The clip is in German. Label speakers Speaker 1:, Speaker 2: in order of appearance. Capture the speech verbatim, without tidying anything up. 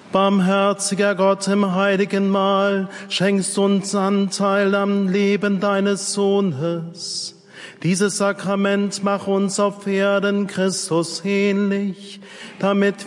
Speaker 1: Barmherziger Gott, im heiligen Mahl schenkst uns Anteil am Leben deines Sohnes. Dieses Sakrament mach uns auf Erden Christus ähnlich, damit